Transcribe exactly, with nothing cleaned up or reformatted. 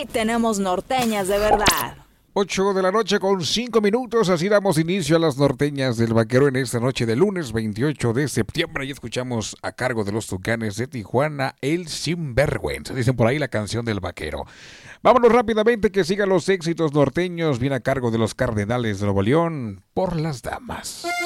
sí tenemos norteñas de verdad. ocho de la noche con cinco minutos, así damos inicio a las norteñas del Vaquero en esta noche de lunes veintiocho de septiembre. Y escuchamos a cargo de los Tucanes de Tijuana, El Sinvergüenza, dicen por ahí la canción del Vaquero. Vámonos rápidamente que sigan los éxitos norteños, viene a cargo de los Cardenales de Nuevo León, Por las Damas.